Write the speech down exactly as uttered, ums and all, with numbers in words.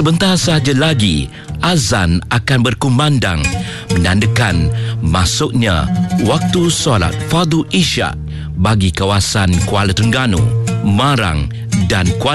Sebentar sahaja lagi, azan akan berkumandang menandakan masuknya waktu solat fardu isyak bagi kawasan Kuala Terengganu, Marang dan Kuala